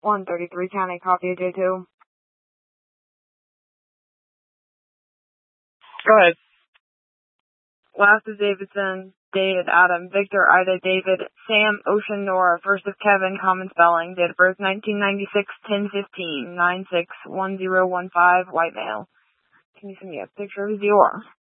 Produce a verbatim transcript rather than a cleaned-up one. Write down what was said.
one thirty-three County, copy of J two. Go ahead. Last is Davidson, David, Adam, Victor, Ida, David, Sam, Ocean, Nora, first of Kevin, common spelling, date of birth nineteen ninety-six, ten fifteen, nine six one zero one five, white male. Can you send me a picture of his D O R?